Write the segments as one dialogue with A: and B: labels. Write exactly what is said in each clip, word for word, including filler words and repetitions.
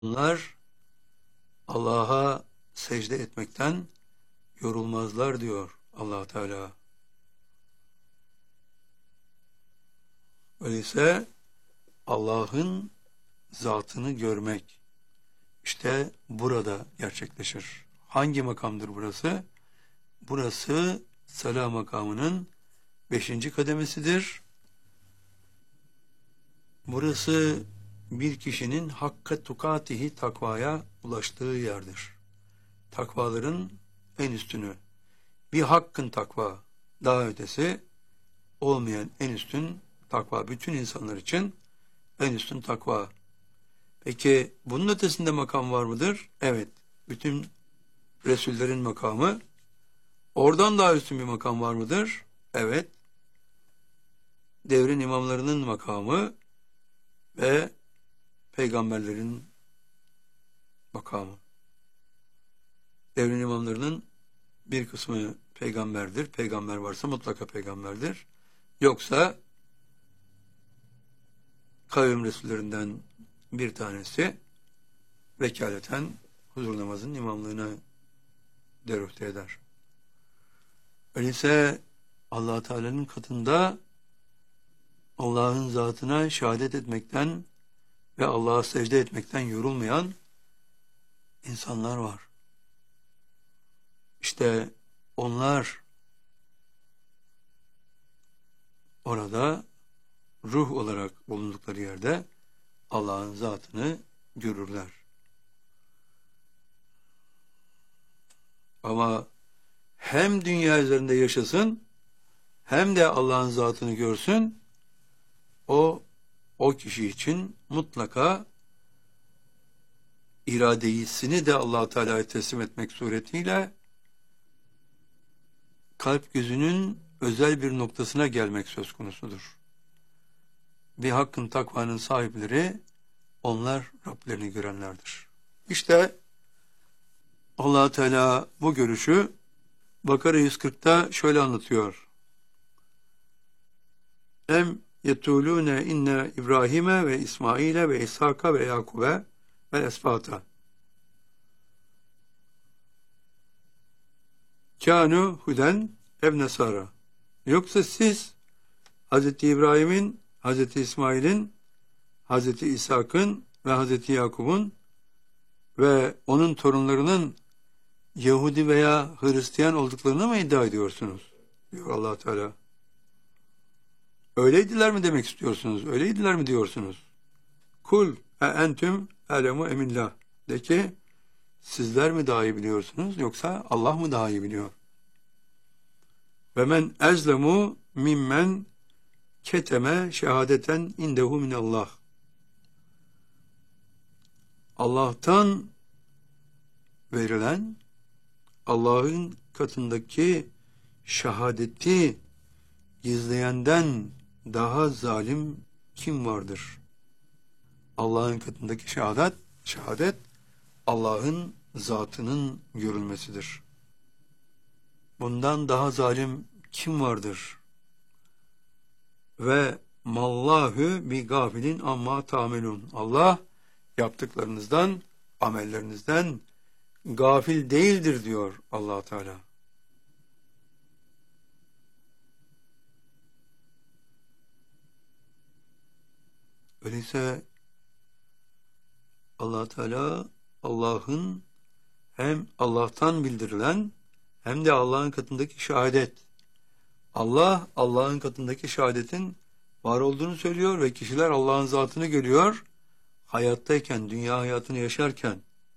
A: Bunlar Allah'a secde etmekten yorulmazlar diyor Allah Teala. Öyleyse Allah'ın zatını görmek işte burada gerçekleşir. Hangi makamdır burası? Burası Sala makamının beşinci kademesidir. Burası bir kişinin hakka tukatihi takvaya ulaştığı yerdir. Takvaların en üstünü. Bir hakkın takva, daha ötesi olmayan en üstün takva. Bütün insanlar için en üstün takva. Peki bunun ötesinde makam var mıdır? Evet. Bütün Resullerin makamı. Oradan daha üstün bir makam var mıdır? Evet. Devrin imamlarının makamı ve peygamberlerin makamı. Devrin imamlarının bir kısmı peygamberdir. Peygamber varsa mutlaka peygamberdir. Yoksa kavim resullerinden bir tanesi vekaleten huzur namazının imamlığına deruhte eder. Öyleyse Allah Teala'nın katında Allah'ın zatına şehadet etmekten ve Allah'a secde etmekten yorulmayan insanlar var. İşte onlar orada ruh olarak bulundukları yerde Allah'ın zatını görürler. Ama hem dünya üzerinde yaşasın hem de Allah'ın zatını görsün, o o kişi için mutlaka iradesini de Allah Teala'ya teslim etmek suretiyle kalp gözünün özel bir noktasına gelmek söz konusudur. Bir hakkın takvanın sahipleri onlar Rablerini görenlerdir. İşte Allah Teala bu görüşü Bakara yüz kırkta şöyle anlatıyor. Em yetulune inne İbrahim'e ve İsmail'e ve İshak'a ve Yakub'e ve esbata. Kânû huden ev nesara. Yoksa siz Hazreti İbrahim'in, Hazreti İsmail'in, Hazreti İshak'ın ve Hazreti Yakub'un ve onun torunlarının Yahudi veya Hristiyan olduklarını mı iddia ediyorsunuz? Diyor Allah Teala. Öyleydiler mi demek istiyorsunuz? Öyleydiler mi diyorsunuz? Kul e entüm elemu emillah. De ki sizler mi daha iyi biliyorsunuz yoksa Allah mı daha iyi biliyor? Ve men ezlemu mimmen keteme şehadeten indehu minallah. Allah'tan verilen Allah'ın katındaki şehadeti gizleyenden daha zalim kim vardır? Allah'ın katındaki şehadet, şehadet Allah'ın zatının görülmesidir. Bundan daha zalim kim vardır? Ve mallahu bi gafilin amma tamelun. Allah yaptıklarınızdan, amellerinizden gafil değildir diyor Allah Teala. Öyleyse Allah Teala Allah'ın hem Allah'tan bildirilen hem de Allah'ın katındaki şehadet. Allah Allah'ın katındaki şehadetin var olduğunu söylüyor ve kişiler Allah'ın zatını görüyor. Hayattayken, dünya hayatını yaşarken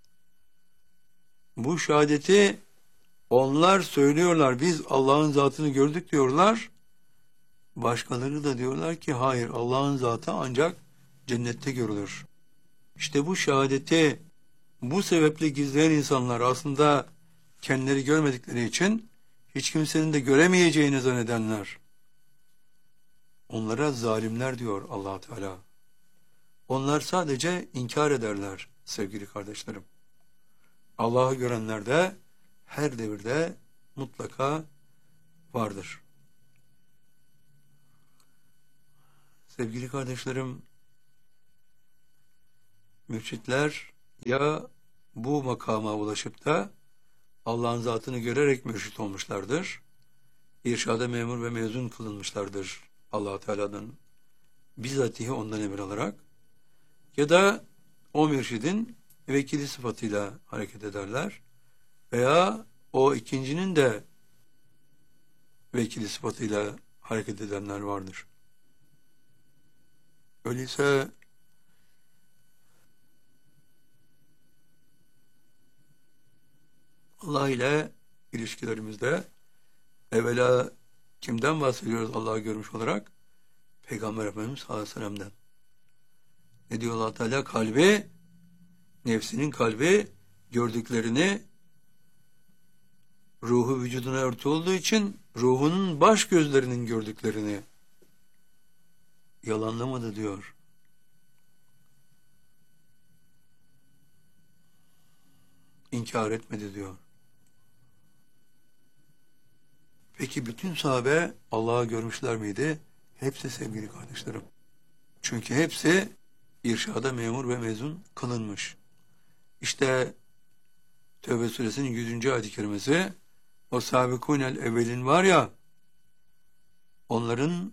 A: bu şehadeti onlar söylüyorlar. Biz Allah'ın zatını gördük diyorlar. Başkaları da diyorlar ki hayır, Allah'ın zatı ancak cennette görülür. İşte bu şehadeti bu sebeple gizleyen insanlar aslında kendileri görmedikleri için hiç kimsenin de göremeyeceğini zannedenler. Onlara zalimler diyor Allah Teala. Onlar sadece inkar ederler sevgili kardeşlerim. Allah'ı görenler de her devirde mutlaka vardır. Sevgili kardeşlerim, mürşitler ya bu makama ulaşıp da Allah'ın zatını görerek mürşit olmuşlardır, irşada memur ve mezun kılınmışlardır Allah Teala'dan, bizzatihi ondan emir alarak, ya da o mürşidin vekili sıfatıyla hareket ederler veya o ikincinin de vekili sıfatıyla hareket edenler vardır. Öyleyse Allah ile ilişkilerimizde evvela kimden bahsediyoruz Allah'ı görmüş olarak? Peygamber Efendimiz sallallahu aleyhi ve sellem'den. Ne diyor Allah Teala? Kalbi, nefsinin kalbi gördüklerini, ruhu vücuduna örtü olduğu için ruhunun baş gözlerinin gördüklerini yalanlamadı diyor. İnkar etmedi diyor. Peki bütün sahabe Allah'ı görmüşler miydi? Hepsi sevgili kardeşlerim. Çünkü hepsi irşada memur ve mezun kılınmış. İşte Tevbe suresinin yüzüncü ayet-i kerimesi, o sabikunel evvelin var ya, onların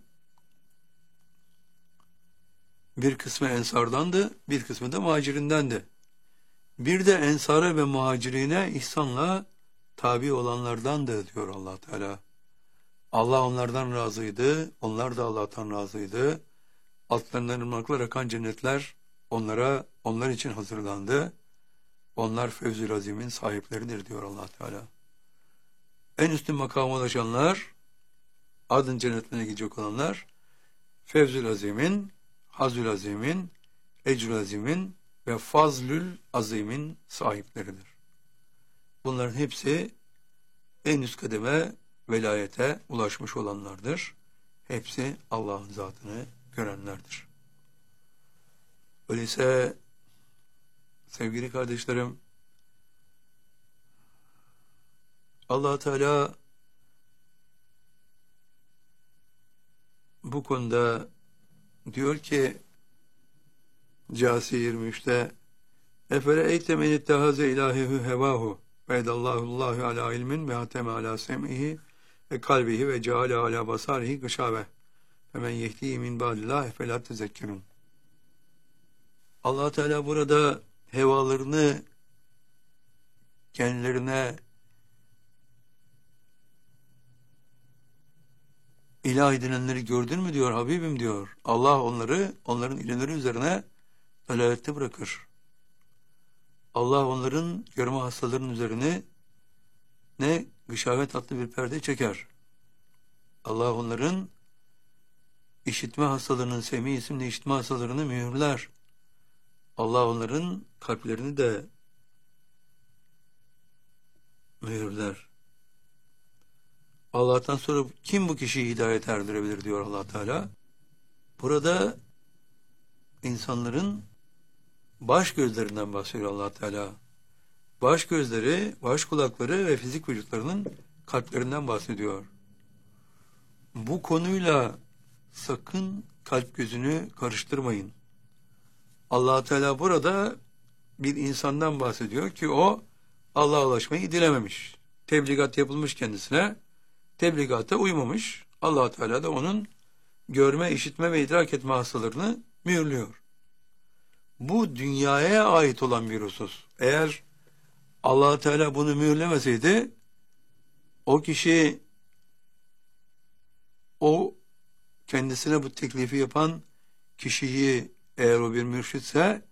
A: bir kısmı ensardandı, bir kısmı da muhacirindendi. Bir de ensara ve muhacirine ihsanla tabi olanlardandı diyor Allah Teala. Allah onlardan razıydı, onlar da Allah'tan razıydı. Altlarından ırmaklar akan cennetler onlara, onlar için hazırlandı. Onlar Fevzül Azim'in sahipleridir diyor Allah Teala. En üstün makama ulaşanlar, adın cennetine gidecek olanlar, Fevzül Azim'in, Hazül Azim'in, Ecrül Azim'in ve Fazlül Azim'in sahipleridir. Bunların hepsi en üst kademe velayete ulaşmış olanlardır. Hepsi Allah'ın zatını görenlerdir. Öyleyse sevgili kardeşlerim, Allah Teala bu konuda diyor ki Câsiye yirmi üçte Efele eyte men ittehaze ilahehu hevahu ve edallahullahu ala ilmin ve hateme ala sem'ihi ve kalbihi ve ceale ala basarihi gışave ve men yehdihi min ba'dillah efela tezekkerun. Allah Teala burada hevalarını kendilerine ilah edinenleri gördün mü diyor Habibim diyor. Allah onları onların ilimleri üzerine dalalette bırakır. Allah onların görme hastalarının üzerine ne gışavet adlı bir perde çeker. Allah onların işitme hastalarının, Semi isimli işitme hastalarını mühürler. Allah onların kalplerini de mühürler. Allah'tan sonra kim bu kişiyi hidayet erdirebilir diyor Allah Teala. Burada insanların baş gözlerinden bahsediyor Allah Teala. Baş gözleri, baş kulakları ve fizik vücutlarının kalplerinden bahsediyor. Bu konuyla sakın kalp gözünü karıştırmayın. Allah Teala burada bir insandan bahsediyor ki o Allah'a ulaşmayı dilememiş. Tebligat yapılmış kendisine. Tebligata uymamış. Allah Teala da onun görme, işitme ve idrak etme hastalarını mühürlüyor. Bu dünyaya ait olan bir husus. Eğer Allah Teala bunu mühürlemeseydi, o kişi, o kendisine bu teklifi yapan kişiyi, eğer o bir mürşitse,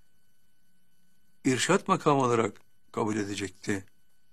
A: irşat makamı olarak kabul edecekti.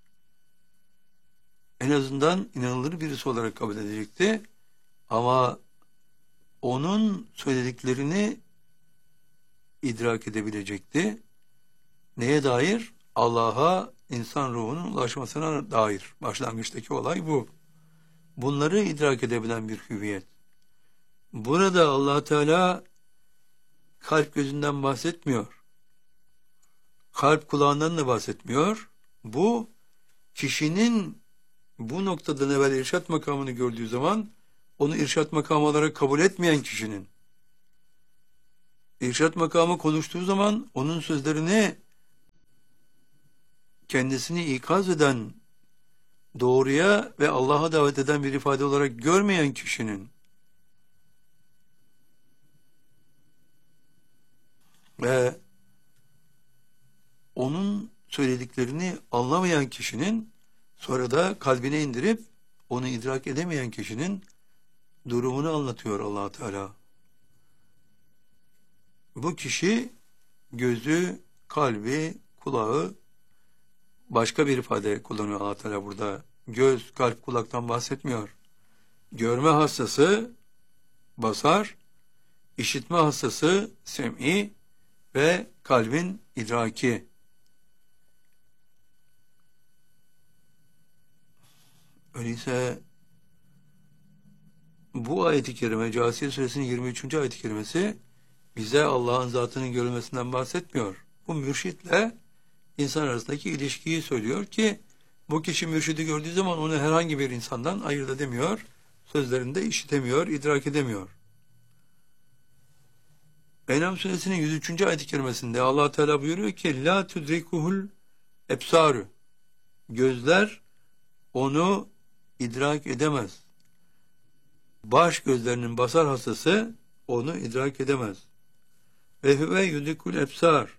A: En azından inanılır birisi olarak kabul edecekti. Ama onun söylediklerini idrak edebilecekti. Neye dair? Allah'a insan ruhunun ulaşmasına dair. Başlangıçtaki olay bu. Bunları idrak edebilen bir hüviyet. Burada Allah Teala kalp gözünden bahsetmiyor. Kalp kulağından da bahsetmiyor. Bu kişinin bu noktadan evvel irşat makamını gördüğü zaman onu irşat makamı olarak kabul etmeyen kişinin, irşat makamı konuştuğu zaman onun sözlerini kendisini ikaz eden, doğruya ve Allah'a davet eden bir ifade olarak görmeyen kişinin ve onun söylediklerini anlamayan kişinin, sonra da kalbine indirip onu idrak edemeyen kişinin durumunu anlatıyor Allah Teala. Bu kişi gözü, kalbi, kulağı, başka bir ifade kullanıyor Allah Teala burada. Göz, kalp, kulaktan bahsetmiyor. Görme hastası basar, işitme hastası sem'i ve kalbin idraki. Öyleyse bu ayet-i kerime, Câsiye Suresinin yirmi üçüncü ayet-i kerimesi bize Allah'ın zatının görülmesinden bahsetmiyor. Bu mürşitle insan arasındaki ilişkiyi söylüyor ki bu kişi mürşidi gördüğü zaman onu herhangi bir insandan ayırt edemiyor, sözlerinde işitemiyor, idrak edemiyor. En'am Suresinin yüz üçüncü ayet-i kerimesinde Allah Teala buyuruyor ki la tudrikuhul ebsaru, gözler onu idrak edemez. Baş gözlerinin basar hastası onu idrak edemez. Ve huve yudrikul ebsar,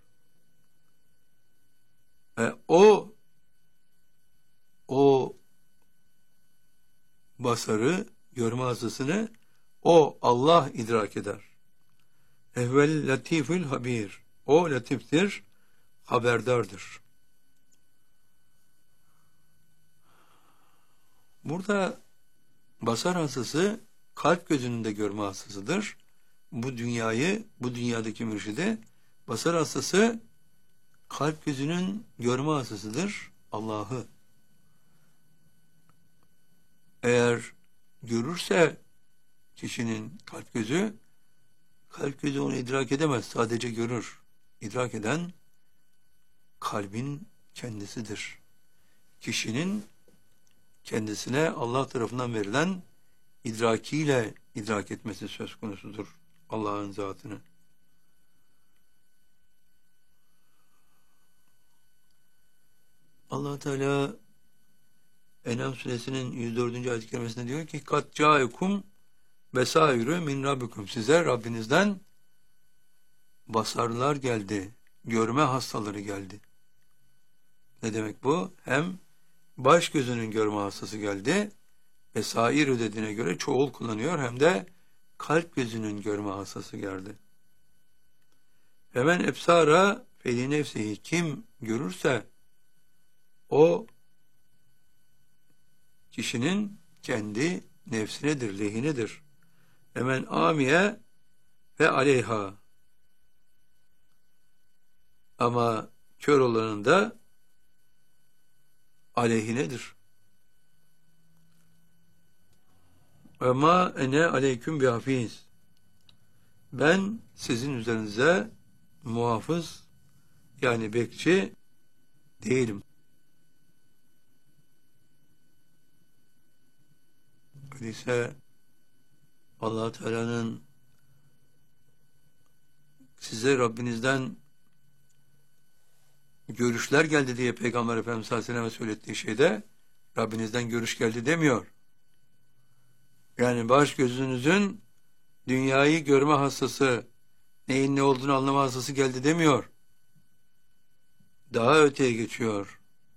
A: e, o o basarı, görme hastasını o Allah idrak eder. Ehvel latifül habir, o latiftir, haberdardır. Burada basar hastası kalp gözünün de görme hastasıdır. Bu dünyayı, bu dünyadaki mürşidi, basar hastası kalp gözünün görme hastasıdır, Allah'ı. Eğer görürse kişinin kalp gözü, kalp gözü onu idrak edemez, sadece görür. İdrak eden kalbin kendisidir. Kişinin kendisine Allah tarafından verilen idrakiyle idrak etmesi söz konusudur Allah'ın zatını. Allah Teala En'am Suresinin yüz dördüncü ayet-i kerimesinde diyor ki kat câekum besâirü min rabbikum, size Rabbinizden basarlar geldi, görme hastaları geldi. Ne demek bu? Hem baş gözünün görme hastası geldi, besâirü dediğine göre çoğul kullanıyor, hem de kalp gözünün görme hastası geldi. Hemen ebsara feli nefsihi, kim görürse o kişinin kendi nefsinedir, lehinedir. Hemen amiye ve aleyha, ama kör olanın da aleyhinedir. Ve ma ene aleyküm bihafiz, ben sizin üzerinize muhafız, yani bekçi değilim. Öyleyse Allah Teala'nın size Rabbinizden görüşler geldi diye Peygamber Efendimiz sallallahu aleyhi ve sellem'e söylettiği şeyde Rabbinizden görüş geldi demiyor. Yani baş gözünüzün dünyayı görme hastası, neyin ne olduğunu anlama hastası geldi demiyor. Daha öteye geçiyor.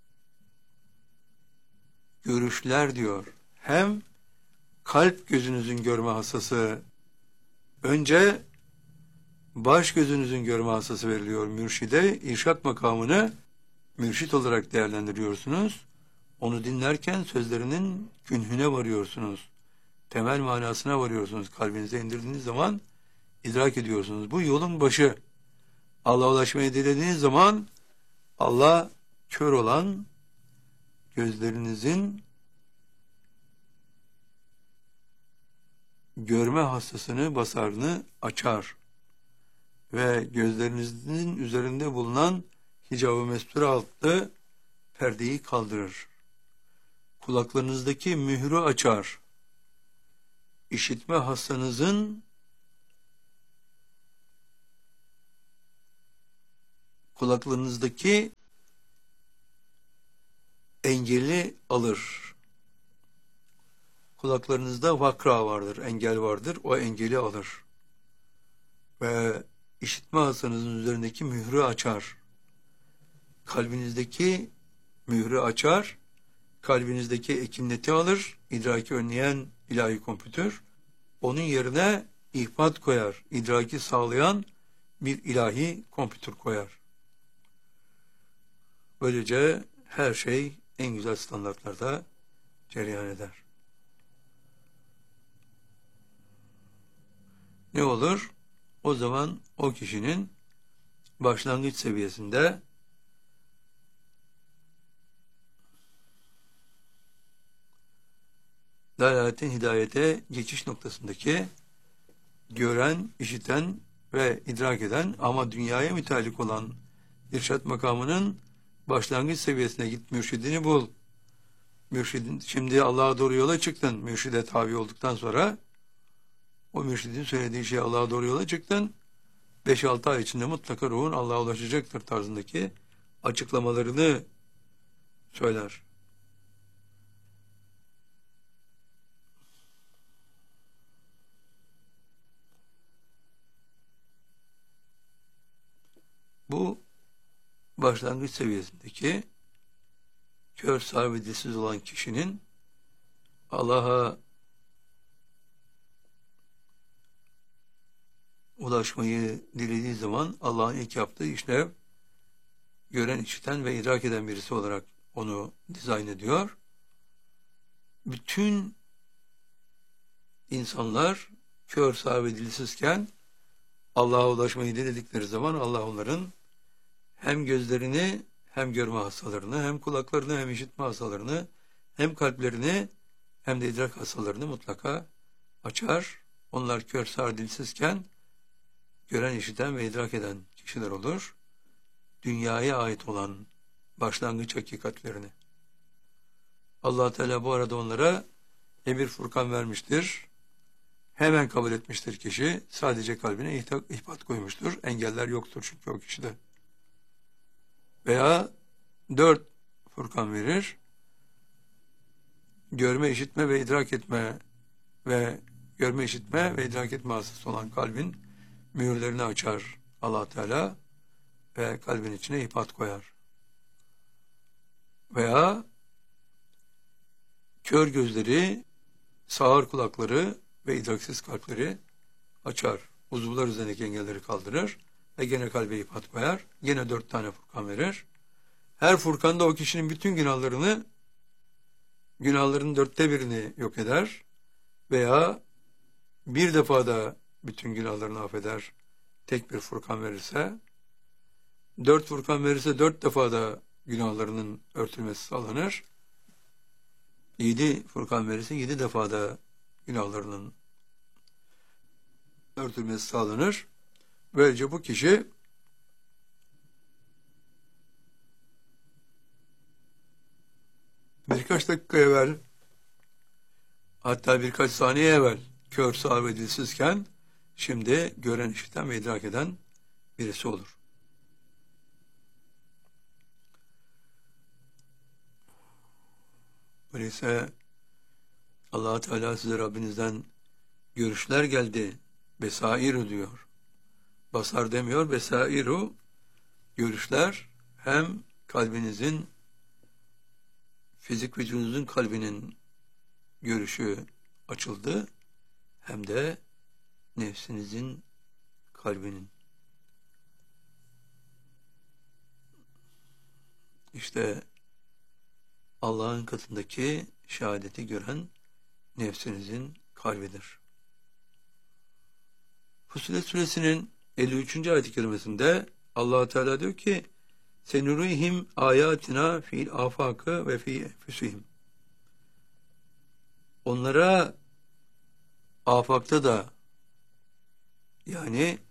A: Görüşler diyor. Hem kalp gözünüzün görme hastası, önce baş gözünüzün görme hastası veriliyor mürşide, irşat makamını mürşit olarak değerlendiriyorsunuz. Onu dinlerken sözlerinin künhüne varıyorsunuz. Temel manasına varıyorsunuz. Kalbinize indirdiğiniz zaman idrak ediyorsunuz. Bu yolun başı. Allah'a ulaşmayı dilediğiniz zaman Allah kör olan gözlerinizin görme hastasını, basarını açar ve gözlerinizin üzerinde bulunan hicab-ı mesture altı perdeyi kaldırır. Kulaklarınızdaki mührü açar. İşitme hastanızın kulaklarınızdaki engeli alır. Kulaklarınızda vakra vardır, engel vardır. O engeli alır. Ve işitme hasanızın üzerindeki mührü açar. Kalbinizdeki mührü açar. Kalbinizdeki ekinleti alır. İdraki önleyen ilahi kompütür. Onun yerine ihbat koyar. İdraki sağlayan bir ilahi kompütür koyar. Böylece her şey en güzel standartlarda cereyan eder. Ne olur? O zaman o kişinin başlangıç seviyesinde dalaletin hidayete geçiş noktasındaki gören, işiten ve idrak eden ama dünyaya müteallik olan irşat makamının başlangıç seviyesine git, mürşidini bul. Mürşidin, şimdi Allah'a doğru yola çıktın. Mürşide tabi olduktan sonra o mürşidin söylediği şey Allah'a doğru yola çıktın. beş altı ay içinde mutlaka ruhun Allah'a ulaşacaktır tarzındaki açıklamalarını söyler. Bu başlangıç seviyesindeki kör, sağır ve dilsiz olan kişinin Allah'a ulaşmayı dilediği zaman Allah'ın ilk yaptığı işlev gören, işiten ve idrak eden birisi olarak onu dizayn ediyor. Bütün insanlar kör, sağır ve dilsizken Allah'a ulaşmayı diledikleri zaman Allah onların hem gözlerini, hem görme hastalarını, hem kulaklarını, hem işitme hastalarını, hem kalplerini, hem de idrak hastalarını mutlaka açar. Onlar kör, sağır, dilsizken gören, işiten ve idrak eden kişiler olur. Dünyaya ait olan başlangıç hakikatlerini. Allah Teala bu arada onlara emir Furkan vermiştir. Hemen kabul etmiştir kişi. Sadece kalbine ihbat koymuştur. Engeller yoktur çünkü o kişide. Veya dört Furkan verir. Görme, işitme ve idrak etme ve görme, işitme ve idrak etme hastası olan kalbin mühürlerini açar Allah Teala ve kalbin içine ihbat koyar. Veya kör gözleri, sağır kulakları ve idraksiz kalpleri açar. Uzuvlar üzerindeki engelleri kaldırır ve gene kalbe ihbat koyar. Gene dört tane Furkan verir. Her Furkan'da o kişinin bütün günahlarını, günahların dörtte birini yok eder veya bir defada bütün günahlarını affeder. Tek bir Furkan verirse, dört Furkan verirse dört defada günahlarının örtülmesi sağlanır. Yedi Furkan verirse yedi defada günahlarının örtülmesi sağlanır. Böylece bu kişi birkaç dakika evvel, hatta birkaç saniye evvel kör, sağır ve dilsizken şimdi gören, işiten ve idrak eden birisi olur. Öyleyse Allah Teala size Rabbinizden görüşler geldi, besairu diyor. Basar demiyor, besairu. Görüşler hem kalbinizin, fizik vücudunuzun kalbinin görüşü açıldı, hem de nefsinizin kalbinin. İşte Allah'ın katındaki şehadeti gören nefsinizin kalbidir. Fussilet suresinin elli üçüncü ayet-i kerimesinde Allah Teala diyor ki: "Senurihim ayatina fil afakı ve fi enfusihim." Onlara afakta da, yani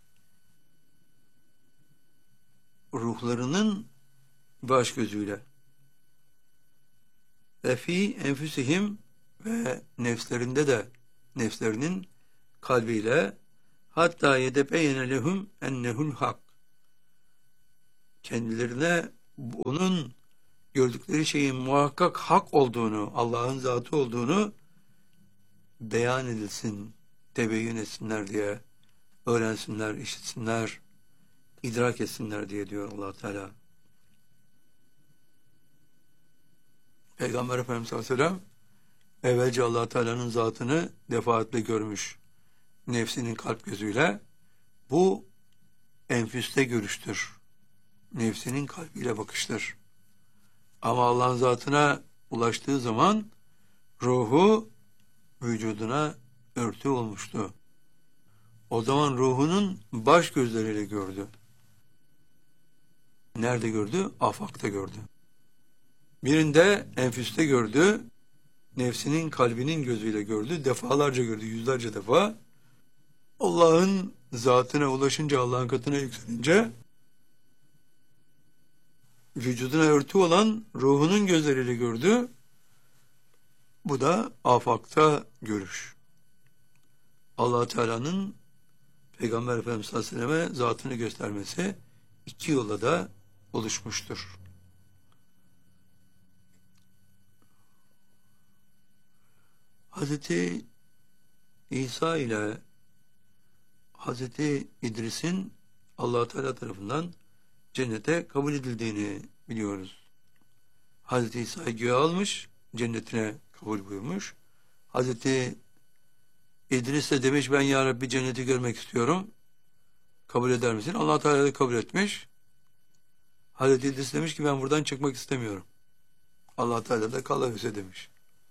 A: ruhlarının baş gözüyle, ve fi enfusihim ve nefslerinde de, nefslerinin kalbiyle, hatta yedebeyene lehum ennehul hak, kendilerine onun gördükleri şeyin muhakkak hak olduğunu, Allah'ın zatı olduğunu beyan edilsin, tebeyyün etsinler diye, öğrensinler, işitsinler, idrak etsinler diye diyor Allah Teala. Peygamber Efendimiz sallallahu aleyhi ve sellem evvelce Allah Teala'nın zatını defaatle görmüş nefsinin kalp gözüyle. Bu enfüste görüştür. Nefsinin kalbiyle bakıştır. Ama Allah'ın zatına ulaştığı zaman ruhu vücuduna örtü olmuştu. O zaman ruhunun baş gözleriyle gördü. Nerede gördü? Afakta gördü. Birinde enfüste gördü, nefsinin kalbinin gözüyle gördü, defalarca gördü, yüzlerce defa. Allah'ın zatına ulaşınca, Allah'ın katına yükselince, vücuduna örtü olan ruhunun gözleriyle gördü. Bu da afakta görüş. Allah Teala'nın Peygamber Efendimiz sallallahu aleyhi ve selleme zatını göstermesi iki yolla da oluşmuştur. Hazreti İsa ile Hazreti İdris'in Allah Teala tarafından cennete kabul edildiğini biliyoruz. Hazreti İsa'yı göğe almış, cennetine kabul buyurmuş. Hazreti İdris de demiş, ben ya Rabbi cenneti görmek istiyorum. Kabul eder misin? Allah Teala da kabul etmiş. Hazreti İdris demiş ki ben buradan çıkmak istemiyorum. Allah Teala da kalıverse demiş.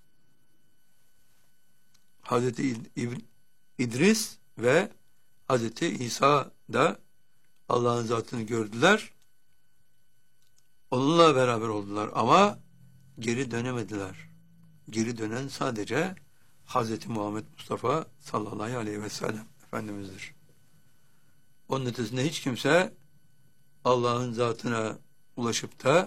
A: Hazreti İdris ve Hazreti İsa da Allah'ın zatını gördüler. Onunla beraber oldular ama geri dönemediler. Geri dönen sadece Hazreti Muhammed Mustafa sallallahu aleyhi ve sellem Efendimiz'dir. Onun ötesinde hiç kimse Allah'ın zatına ulaşıp da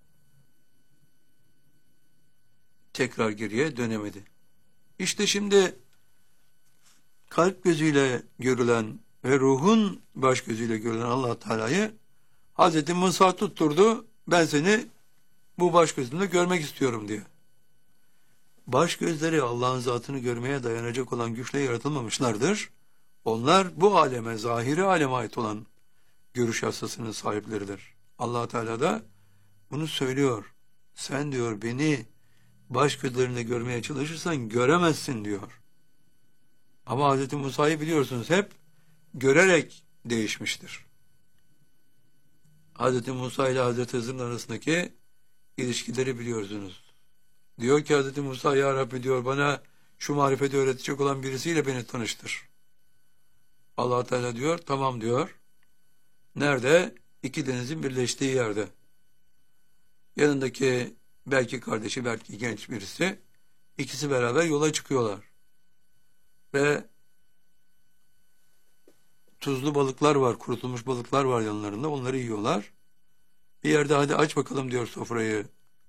A: tekrar geriye dönemedi. İşte şimdi kalp gözüyle görülen ve ruhun baş gözüyle görülen Allah Teala'yı Hazreti Musa tutturdu, ben seni bu baş gözümle görmek istiyorum diye. Baş gözleri Allah'ın zatını görmeye dayanacak olan güçle yaratılmamışlardır. Onlar bu aleme, zahiri aleme ait olan görüş hassasının sahipleridir. Allah Teala da bunu söylüyor. Sen diyor beni baş gözlerinde görmeye çalışırsan göremezsin diyor. Ama Hz. Musa'yı biliyorsunuz hep görerek değişmiştir. Hz. Musa ile Hz. Hızır'ın arasındaki ilişkileri biliyorsunuz. Diyor ki Hz. Musa, ya Rabbi diyor, bana şu marifeti öğretecek olan birisiyle beni tanıştır. Allah Teala diyor, tamam diyor. Nerede? İki denizin birleştiği yerde. Yanındaki belki kardeşi, belki genç birisi. İkisi beraber yola çıkıyorlar. Ve tuzlu balıklar var, kurutulmuş balıklar var yanlarında. Onları yiyorlar. Bir yerde hadi aç bakalım diyor sofrayı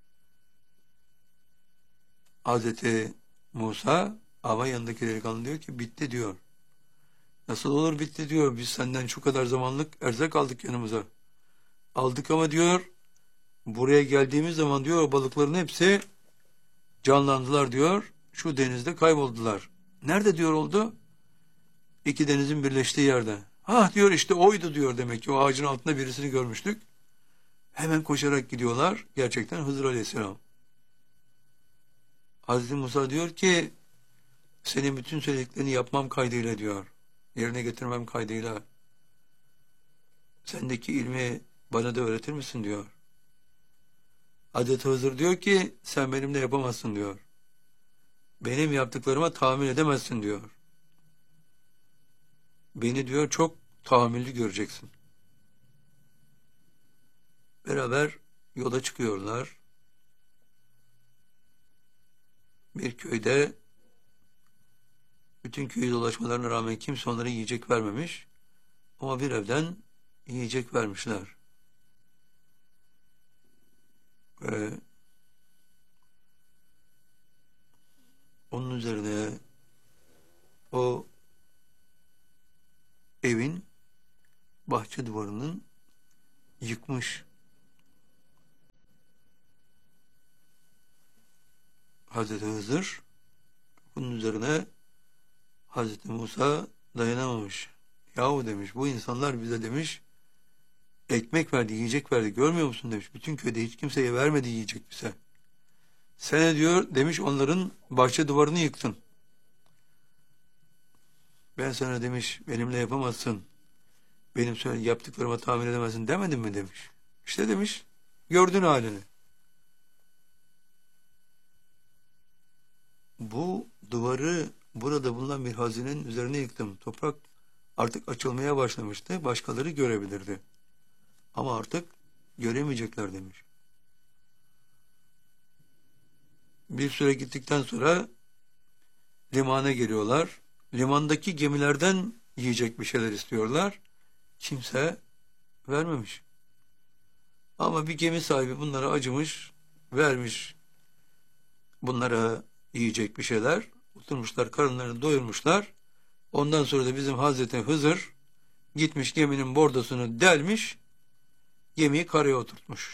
A: Hazreti Musa, ama yanındaki delikanlı diyor ki bitti diyor. Nasıl olur bitti diyor. Biz senden şu kadar zamanlık erzak aldık yanımıza. Aldık ama diyor buraya geldiğimiz zaman diyor o balıkların hepsi canlandılar diyor. Şu denizde kayboldular. Nerede diyor oldu? İki denizin birleştiği yerde. Ha diyor işte oydu diyor, demek ki o ağacın altında birisini görmüştük. Hemen koşarak gidiyorlar. Gerçekten Hızır Aleyhisselam. Hazreti Musa diyor ki senin bütün söylediklerini yapmam kaydıyla diyor. Yerine getirmem kaydıyla. Sendeki ilmi bana da öğretir misin diyor. Hazreti Hızır diyor ki sen benimle yapamazsın diyor. Benim yaptıklarıma tahammül edemezsin diyor. Beni diyor çok tahammüllü göreceksin. Beraber yola çıkıyorlar. Bir köyde bütün köyü dolaşmalarına rağmen kimse onlara yiyecek vermemiş. Ama bir evden yiyecek vermişler. Ve onun üzerine o evin bahçe duvarının yıkmış. Hazreti Hızır. Bunun üzerine Hazreti Musa dayanamamış. Yahu demiş, bu insanlar bize demiş ekmek verdi, yiyecek verdi. Görmüyor musun demiş. Bütün köyde hiç kimseye vermedi yiyecek bize. Sen diyor demiş onların bahçe duvarını yıktın. Ben sana demiş benimle yapamazsın. Benim söyle yaptıklarıma tahammül edemezsin demedim mi demiş. İşte demiş gördün halini. Bu duvarı burada bulunan bir hazinenin üzerine yıktım. Toprak artık açılmaya başlamıştı. Başkaları görebilirdi. Ama artık göremeyecekler demiş. Bir süre gittikten sonra limana geliyorlar. Limandaki gemilerden yiyecek bir şeyler istiyorlar. Kimse vermemiş. Ama bir gemi sahibi bunlara acımış, vermiş bunlara yiyecek bir şeyler. Oturmuşlar, karınlarını doyurmuşlar. Ondan sonra da bizim Hazreti Hızır gitmiş geminin bordosunu delmiş, gemiyi karaya oturtmuş.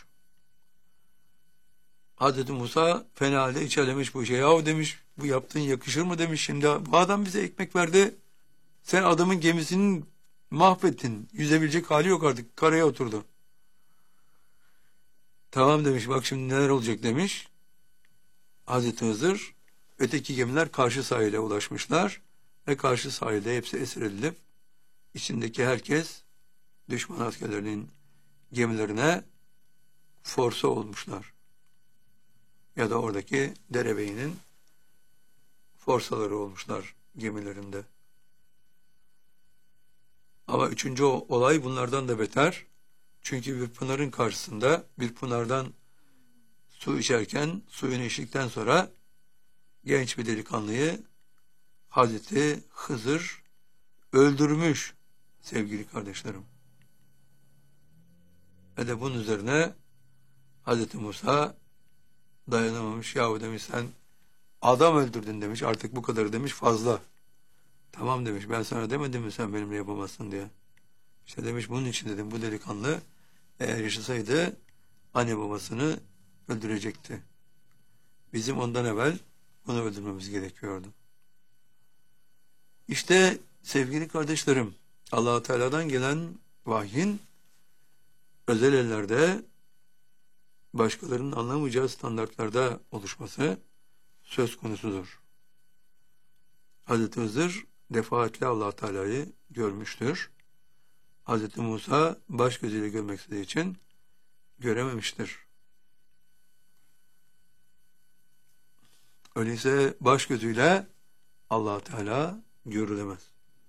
A: Hazreti Musa fena halde içerlemiş bu işe. Yahu demiş, bu yaptığın yakışır mı demiş şimdi. Bu adam bize ekmek verdi. Sen adamın gemisini mahvettin. Yüzebilecek hali yok artık. Karaya oturdu. Tamam demiş, bak şimdi neler olacak demiş. Hazreti Hızır, öteki gemiler karşı sahile ulaşmışlar. Ve karşı sahilde hepsi esir edilip, içindeki herkes düşman askerlerinin gemilerine forsa olmuşlar. Ya da oradaki derebeyinin forsaları olmuşlar gemilerinde. Ama üçüncü olay bunlardan da beter. Çünkü bir pınarın karşısında bir pınardan su içerken, suyunu içtikten sonra genç bir delikanlıyı Hazreti Hızır öldürmüş sevgili kardeşlerim. Ve de bunun üzerine Hazreti Musa dayanamamış. Yahu demiş sen adam öldürdün demiş. Artık bu kadar demiş fazla. Tamam demiş ben sana demedim mi sen benimle yapamazsın diye. İşte demiş bunun için dedim bu delikanlı eğer yaşasaydı anne babasını öldürecekti. Bizim ondan evvel bunu öldürmemiz gerekiyordu. İşte sevgili kardeşlerim Allah-u Teala'dan gelen vahyin özel ellerde başkalarının anlamayacağı standartlarda oluşması söz konusudur. Hazreti Hızır defaatle Allah Teala'yı görmüştür. Hazreti Musa baş gözüyle görmek istediği için görememiştir. Öyleyse baş gözüyle Allah Teala görülemez.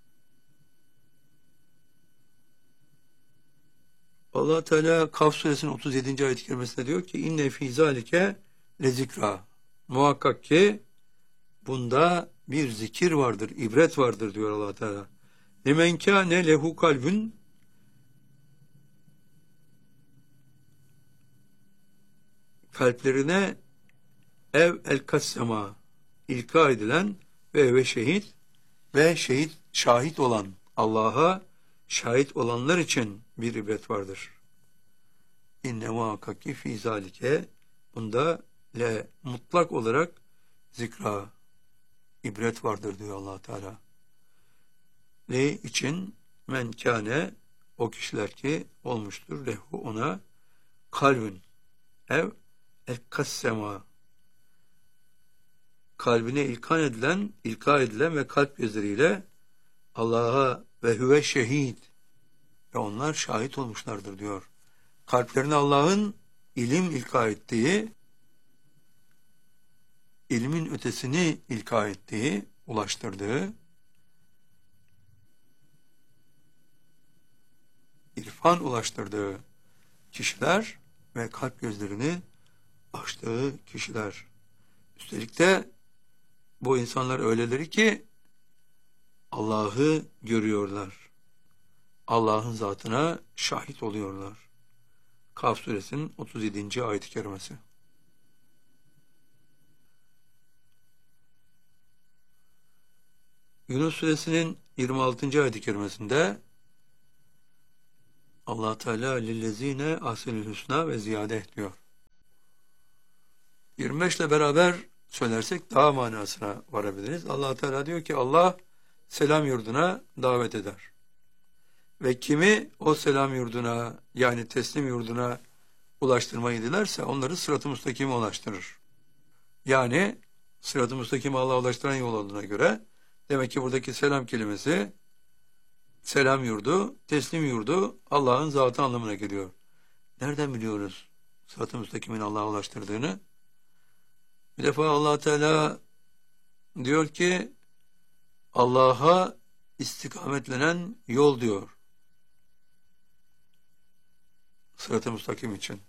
A: Allah Teala Kaf suresinin otuz yedinci ayet-i kerimesinde diyor ki inne fî zâlike lezikra. Muhakkak ki bunda bir zikir vardır, ibret vardır diyor Allah Teala. Limen kâne lehu kalbün kalplerine ev el kassema ilka edilen ve ve şehit ve şehit şahit olan Allah'a şahit olanlar için bir ibret vardır. İnne muhakkak ki fî zâlike bunda le mutlak olarak zikra ibret vardır diyor Allah Teala. Ne için? Men kâne o kişiler ki olmuştur lehu ona kalbün ev el kassema kalbine ilkan edilen, ilka edilen ve kalp gözleriyle Allah'a ve hüve şehid ve onlar şahit olmuşlardır diyor. Kalplerine Allah'ın ilim ilka ettiği, ilmin ötesini ilka ettiği, ulaştırdığı, irfan ulaştırdığı kişiler ve kalp gözlerini açtığı kişiler. Üstelik de bu insanlar öyleleri ki Allah'ı görüyorlar. Allah'ın zatına şahit oluyorlar. Kaf suresinin otuz yedinci ayet-i kerimesi. Yunus suresinin yirmi altıncı ayet-i kerimesinde Allah Teala lillezine ahsenül husna ve ziyade diyor. yirmi beş ile beraber söylersek daha manasına varabiliriz. Allah Teala diyor ki Allah selam yurduna davet eder. Ve kimi o selam yurduna yani teslim yurduna ulaştırmayı dilerse onları sırat-ı müstakime ulaştırır. Yani sırat-ı müstakime Allah'a ulaştıran yol olduğuna göre demek ki buradaki selam kelimesi selam yurdu, teslim yurdu Allah'ın zatı anlamına geliyor. Nereden biliyoruz sırat-ı müstakimin Allah'a ulaştırdığını? Bir defa Allah Teala diyor ki Allah'a istikametlenen yol diyor. Sırat-ı müstakim için.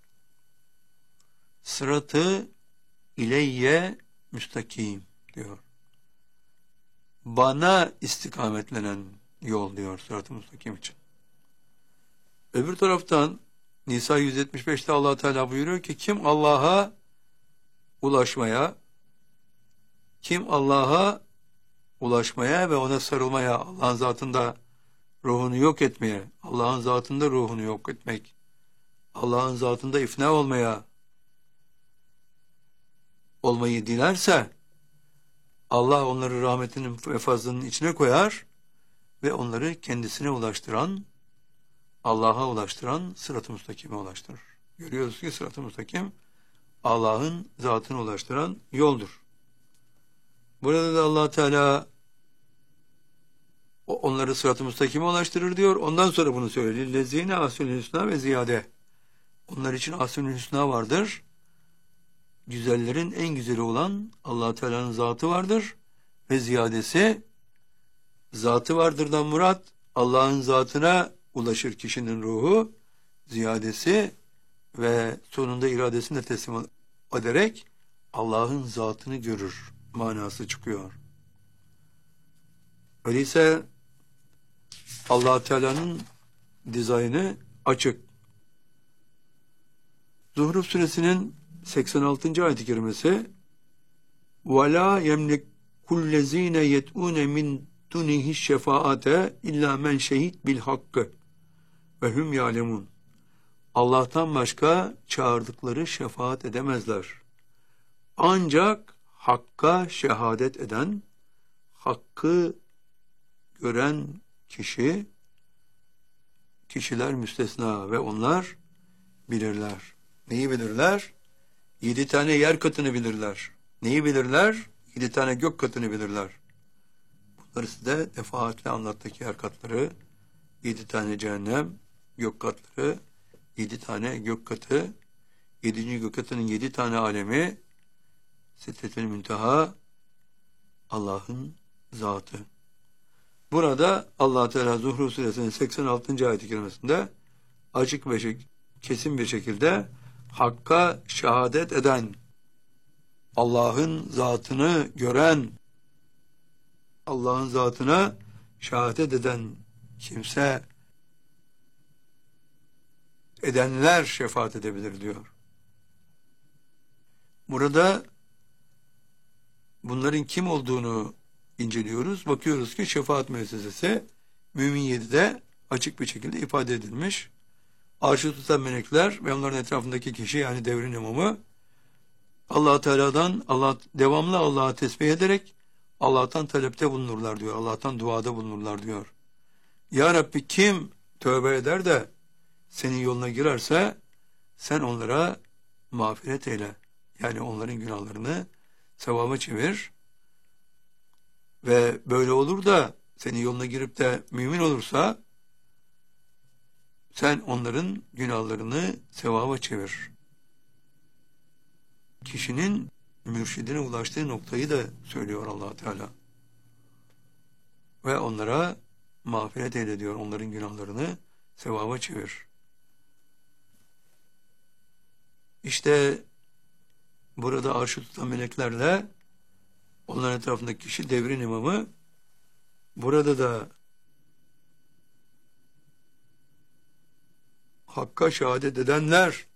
A: Sıratı ileyye müstakim diyor. Bana istikametlenen yol diyor sırat-ı müstakim için. Öbür taraftan Nisa yüz yetmiş beşte Allah Teala buyuruyor ki kim Allah'a ulaşmaya, kim Allah'a ulaşmaya ve ona sarılmaya, Allah'ın zatında ruhunu yok etmeye, Allah'ın zatında ruhunu yok etmek, Allah'ın zatında ifna olmaya, olmayı dilerse, Allah onları rahmetinin ve fazlının içine koyar ve onları kendisine ulaştıran, Allah'a ulaştıran sırat-ı müstakime ulaştırır. Görüyoruz ki sırat-ı müstakim Allah'ın zatına ulaştıran yoldur. Burada da Allah Teala onları sırat-ı müstakime ulaştırır diyor. Ondan sonra bunu söylüyor. Lezine asünül hüsna ve ziyade. Onlar için asünül hüsna vardır. Güzellerin en güzeli olan Allah Teala'nın zatı vardır ve ziyadesi zatı vardırdan murat Allah'ın zatına ulaşır kişinin ruhu, ziyadesi ve sonunda iradesini de teslim ederek Allah'ın zatını görür manası çıkıyor. Öyleyse Allah Teala'nın dizaynı açık. Zuhruf suresinin seksen altıncı ayet-i kerimesi وَلَا يَمْلِكُ الَّذ۪ينَ يَدْعُونَ مِنْ دُنِهِ الشَّفَاءَةَ اِلَّا مَنْ شَهِدْ بِالْحَقِّ وَهُمْ يَعْلَمُونَ Allah'tan başka çağırdıkları şefaat edemezler. Ancak Hakk'a şehadet eden, Hakk'ı gören kişi, kişiler müstesna ve onlar bilirler. Neyi bilirler? Yedi tane yer katını bilirler. Neyi bilirler? Yedi tane gök katını bilirler. Bunları size defaatle anlattık yer katları, yedi tane cehennem, gök katları, yedi tane gök katı, yedinci gök katının yedi tane alemi, Sidretül Münteha, Allah'ın zatı. Burada Allah Teala Zuhruf suresinin seksen altıncı ayet-i kerimesinde açık ve kesin bir şekilde Hakk'a şehadet eden, Allah'ın zatını gören, Allah'ın zatına şehadet eden kimse, edenler şefaat edebilir diyor. Burada bunların kim olduğunu inceliyoruz. Bakıyoruz ki şefaat müessesesi Mümin yedide açık bir şekilde ifade edilmiş. Arşı tutan melekler ve onların etrafındaki kişi yani devrin imamı Allah Teala'dan Allah devamlı Allah'a tesbih ederek Allah'tan talepte bulunurlar diyor. Allah'tan duada bulunurlar diyor. Ya Rabbi kim tövbe eder de senin yoluna girerse sen onlara mağfiret eyle. Yani onların günahlarını sevaba çevir. Ve böyle olur da senin yoluna girip de mümin olursa sen onların günahlarını sevaba çevir. Kişinin mürşidine ulaştığı noktayı da söylüyor Allah Teala. Ve onlara mağfiret eyle diyor. Onların günahlarını sevaba çevir. İşte burada arşı tutan meleklerle onların etrafındaki kişi devrin imamı. Burada da Hakk'a şehadet edenler,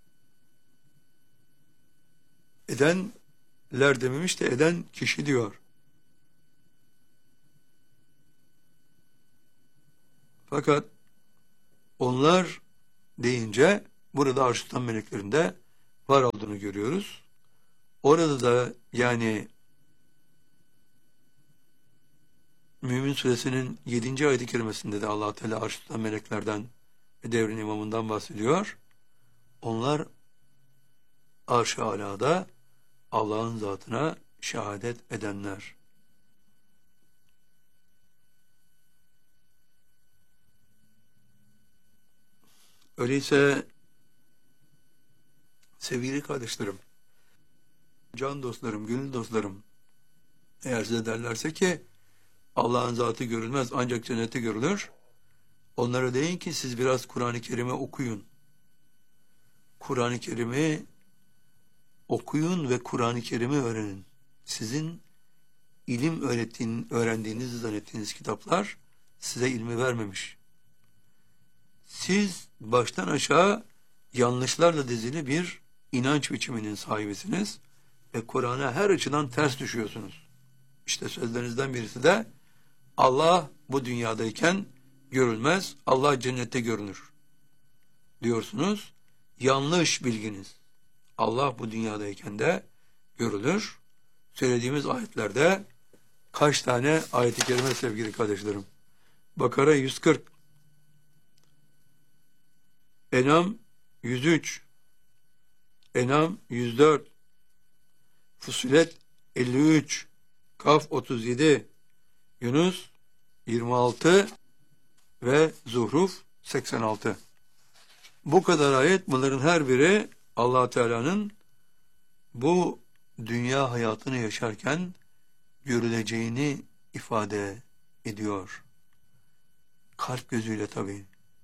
A: edenler dememiş de eden kişi diyor. Fakat onlar deyince burada arşı tutan meleklerinde var olduğunu görüyoruz. Orada da yani Mümin Suresinin yedinci ayet-i kerimesinde de Allah Teala arş tutan meleklerden ve devrin imamından bahsediyor. Onlar arş-ı alada Allah'ın zatına şehadet edenler. Öyleyse sevgili kardeşlerim, can dostlarım, gönül dostlarım, eğer size derlerse ki Allah'ın zatı görülmez ancak cennette görülür, onlara deyin ki siz biraz Kur'an-ı Kerim'i okuyun. Kur'an-ı Kerim'i okuyun ve Kur'an-ı Kerim'i öğrenin. Sizin ilim öğrettiğin, öğrendiğinizi zannettiğiniz kitaplar size ilmi vermemiş. Siz baştan aşağı yanlışlarla dizili bir inanç biçiminin sahibisiniz ve Kur'an'a her açıdan ters düşüyorsunuz. İşte sözlerinizden birisi de Allah bu dünyadayken görülmez, Allah cennette görünür diyorsunuz. Yanlış bilginiz. Allah bu dünyadayken de görülür. Söylediğimiz ayetlerde kaç tane ayet-i kerime sevgili kardeşlerim? Bakara yüz kırk, Enam yüz üç, Enam yüz dört, Fussilet elli üç, Kaf otuz yedi, Yunus yirmi altı ve Zuhruf seksen altı. Bu kadar ayet, bunların her biri Allah Teala'nın bu dünya hayatını yaşarken görüleceğini ifade ediyor. Kalp gözüyle tabii.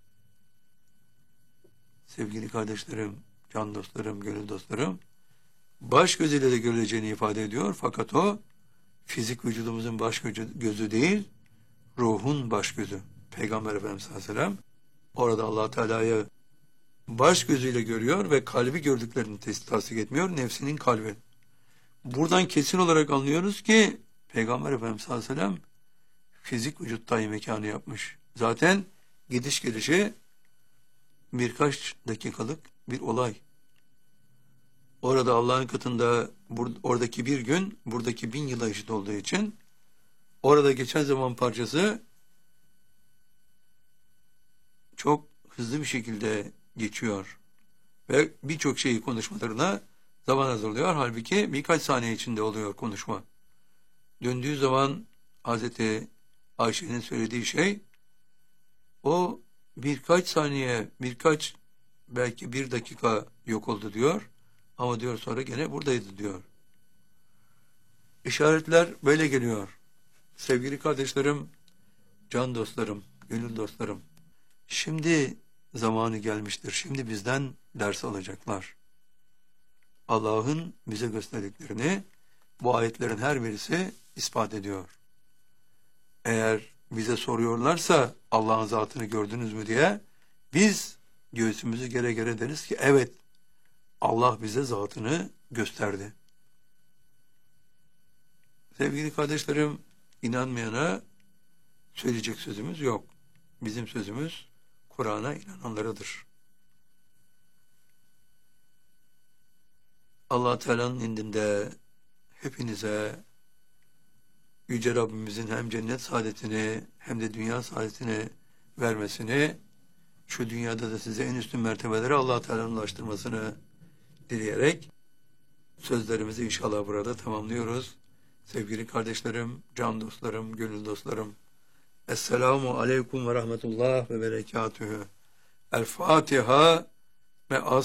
A: Sevgili kardeşlerim, can dostlarım, gönül dostlarım, baş gözüyle de görüleceğini ifade ediyor. Fakat o fizik vücudumuzun baş gözü değil, ruhun baş gözü. Peygamber Efendimiz sallallahu aleyhi ve sellem orada Allah Teala'yı baş gözüyle görüyor ve kalbi gördüklerini tasdik etmiyor, nefsinin kalbi. Buradan kesin olarak anlıyoruz ki Peygamber Efendimiz sallallahu aleyhi ve sellem fizik vücuttayı mekanı yapmış. Zaten gidiş gelişi birkaç dakikalık bir olay. Orada Allah'ın katında oradaki bir gün buradaki bin yıla eşit olduğu için orada geçen zaman parçası çok hızlı bir şekilde geçiyor. Ve birçok şeyi konuşmalarına zaman hazırlıyor. Halbuki birkaç saniye içinde oluyor konuşma. Döndüğü zaman Hazreti Ayşe'nin söylediği şey o birkaç saniye, birkaç belki bir dakika yok oldu diyor. Ama diyor sonra gene buradaydı diyor. İşaretler böyle geliyor. Sevgili kardeşlerim, can dostlarım, gönül dostlarım. Şimdi zamanı gelmiştir. Şimdi bizden ders alacaklar. Allah'ın bize gösterdiklerini bu ayetlerin her birisi ispat ediyor. Eğer bize soruyorlarsa Allah'ın zatını gördünüz mü diye biz göğsümüzü gere gere deriz ki evet, Allah bize zatını gösterdi. Sevgili kardeşlerim, inanmayana söyleyecek sözümüz yok. Bizim sözümüz Kur'an'a inananlarıdır. Allah Teala'nın indinde hepinize Yüce Rabbimizin hem cennet saadetini hem de dünya saadetini vermesini, şu dünyada da size en üstün mertebeleri Allah Teala'nın ulaştırmasını dileyerek sözlerimizi inşallah burada tamamlıyoruz. Sevgili kardeşlerim, can dostlarım, gönül dostlarım, Esselamu Aleyküm ve Rahmetullah ve Berekatühü. El Fatiha ve As